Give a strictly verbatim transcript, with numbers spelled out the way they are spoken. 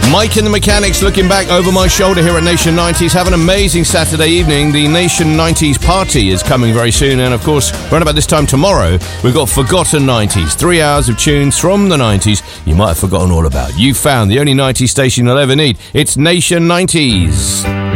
Mike and the Mechanics looking back over my shoulder here at Nation nineties. Have an amazing Saturday evening. The Nation nineties party is coming very soon. And of course, around about this time tomorrow, we've got Forgotten nineties. Three hours of tunes from the nineties you might have forgotten all about. You found the only nineties station you'll ever need. It's Nation nineties.